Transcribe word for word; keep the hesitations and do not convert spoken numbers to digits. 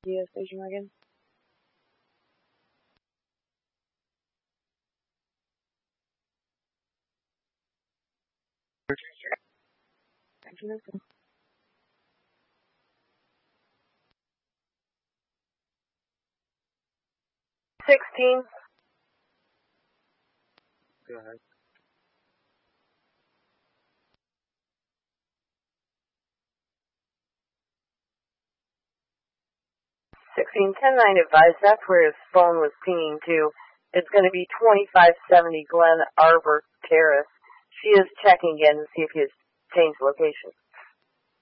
Yes, station wagon. Sixteen. Go ahead. Sixteen ten nine advised. That's where his phone was pinging to. It's going to be twenty-five seventy Glen Arbor Terrace. She is checking in to see if he has changed location.